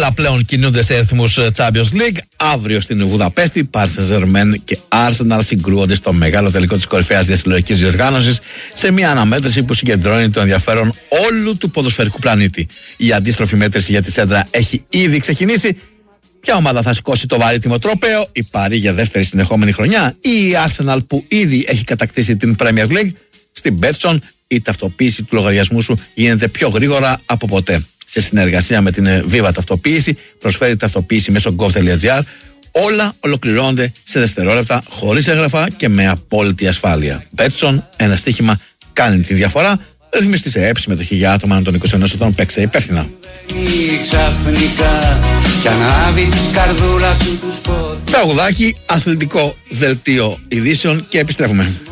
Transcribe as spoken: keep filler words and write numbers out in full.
Όλα πλέον κινούνται σε αριθμούς Champions League. Αύριο στην Βουδαπέστη, Paris Saint-Germain και Arsenal συγκρούονται στο μεγάλο τελικό της κορυφαίας διασυλλογικής διοργάνωσης, σε μια αναμέτρηση που συγκεντρώνει το ενδιαφέρον όλου του ποδοσφαιρικού πλανήτη. Η αντίστροφη μέτρηση για τη σέντρα έχει ήδη ξεκινήσει. Ποια ομάδα θα σηκώσει το βαρύτιμο τρόπαιο, η Παρί για δεύτερη συνεχόμενη χρονιά ή η Arsenal που ήδη έχει κατακτήσει την Premier League? Στην Betson η ταυτοποίηση του λογαριασμού σου γίνεται πιο γρήγορα από ποτέ. Σε συνεργασία με την Viva Ταυτοποίηση, προσφέρει ταυτοποίηση μέσω gov.gr. Όλα ολοκληρώνονται σε δευτερόλεπτα, χωρίς έγγραφα και με απόλυτη ασφάλεια. Betson, ένα στοίχημα κάνει τη διαφορά. Ρυθμιστή σε ΕΠ, συμμετοχή για άτομα άνω των είκοσι ενός ετών, παίξε υπεύθυνα. Τραγουδάκι, αθλητικό δελτίο ειδήσεων και επιστρέφουμε.